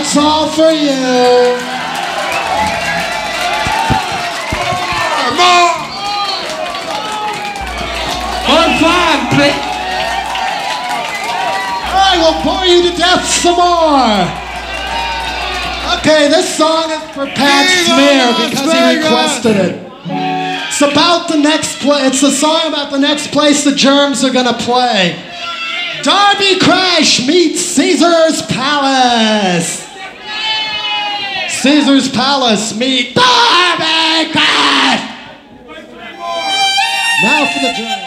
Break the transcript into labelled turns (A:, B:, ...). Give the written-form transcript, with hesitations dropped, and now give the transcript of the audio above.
A: That's all for you.
B: More.
C: More fun, please.
A: I will bore you to death some more. Okay, this song is for Pat Smear because he requested it. It's about the next play. It's a song about the next place the Germs are gonna play. Darby Crash meets Caesar's Palace. Caesar's Palace meet Darby Crash. Now for the Germs.